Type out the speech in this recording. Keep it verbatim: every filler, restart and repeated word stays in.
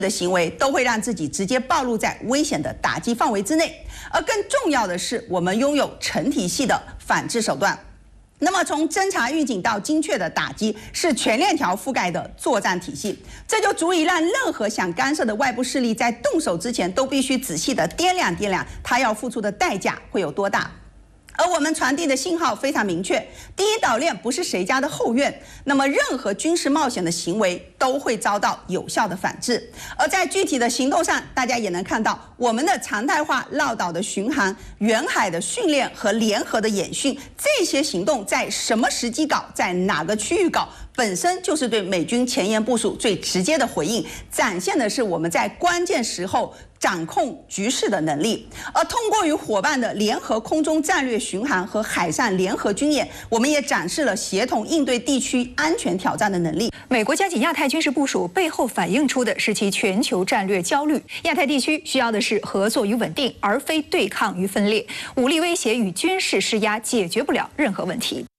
的行为都会让自己直接暴露在危险的打击范围之内。而更重要的是，我们拥有成体系的反制手段。那么，从侦查预警到精确的打击，是全链条覆盖的作战体系，这就足以让任何想干涉的外部势力在动手之前，都必须仔细的掂量掂量，他要付出的代价会有多大。 而我们传递的信号非常明确：第一岛链不是谁家的后院，那么任何军事冒险的行为都会遭到有效的反制。而在具体的行动上，大家也能看到我们的常态化绕岛的巡航、远海的训练和联合的演训，这些行动在什么时机搞，在哪个区域搞，本身就是对美军前沿部署最直接的回应，展现的是我们在关键时候 掌控局势的能力，而通过与伙伴的联合空中战略巡航和海上联合军演，我们也展示了协同应对地区安全挑战的能力。 美国加紧亚太军事部署背后反映出的是其全球战略焦虑。亚太地区需要的是合作与稳定，而非对抗与分裂。武力威胁与军事施压解决不了任何问题。